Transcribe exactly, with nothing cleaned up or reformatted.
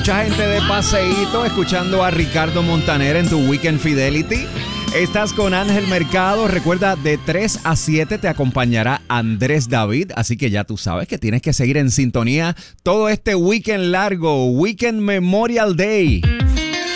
mucha gente de paseíto escuchando a Ricardo Montaner en tu Weekend Fidelity. Estás con Ángel Mercado. Recuerda, de tres a siete te acompañará Andrés David. Así que ya tú sabes que tienes que seguir en sintonía todo este weekend largo, Weekend Memorial Day.